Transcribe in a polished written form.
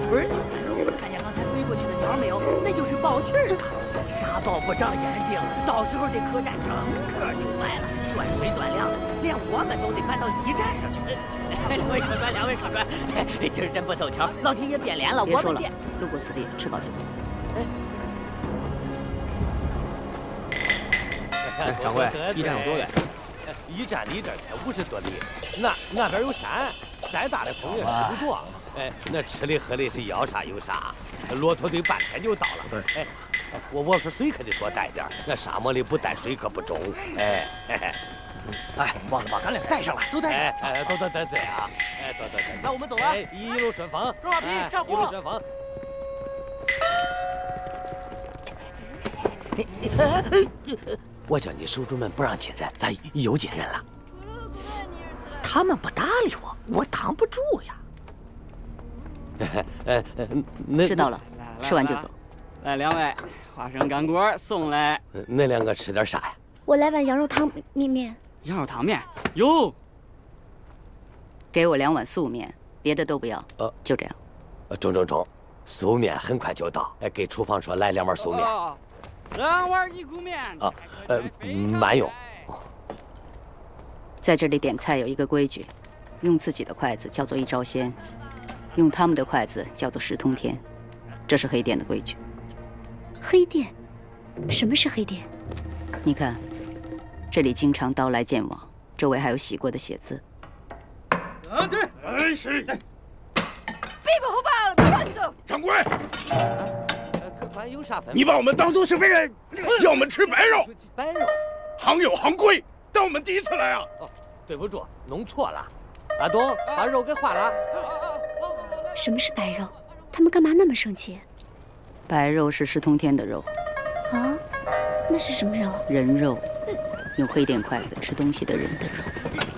村就来。看见刚才飞过去的鸟没有？那就是报信儿的。沙暴不长眼睛，到时候这客栈整个就坏了，断水断粮的，连我们都得搬到驿站上去。两位客官，今儿真不凑巧，老天爷变脸了。 别说了，路过此地，吃饱就走。 掌柜，驿站有多远？ 驿站离这儿才50多里，那边有山，再大的风也吹不着。那吃的喝的是要啥有啥，骆驼队半天就到了。对，我说水可得多带点，那沙漠里不带水可不中。 忘了把干粮带上来，都带上。 都这样。都。 那我们走了。 一路顺风。 中马皮，上火。 一路顺风。我叫你守住门不让进人，咋又进人了？ 他们不搭理我，我挡不住呀。 知道了，吃完就走。 来，两位，花生干果送来。 那两个吃点啥呀？ 我来碗羊肉汤面。 羊肉汤面有。 给我2碗素面，别的都不要。就这样。 中，素面很快就到。给厨房说来2碗素面。 2碗一股面。 慢用。 在这里点菜有一个规矩，用自己的筷子叫做一招鲜，用他们的筷子叫做10通天，这是黑店的规矩。 黑店？什么是黑店？ 你看，这里经常刀来剑往，周围还有洗过的血渍。 对，是。 别不好罢了，赶紧走。 掌柜， 客官有啥吩咐？ 你把我们当作是别人，要我们吃白肉。 白肉， 行有行规，但我们第一次来啊。 对不住，弄错了。阿东，把肉给换了。 什么是白肉？他们干嘛那么生气？ 白肉是10通天的肉。 啊？那是什么肉？ 人肉，用黑店筷子吃东西的人的肉。